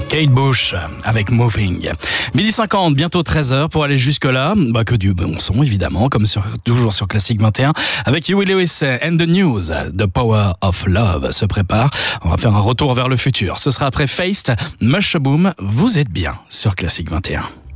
Kate Bush avec Moving. 12h50, bientôt 13h pour aller jusque-là. Que du bon son, évidemment, comme toujours sur Classic 21. Avec Huey Lewis and the News, The Power of Love se prépare. On va faire un retour vers le futur. Ce sera après Feist, Mush Boom. Vous êtes bien sur Classic 21.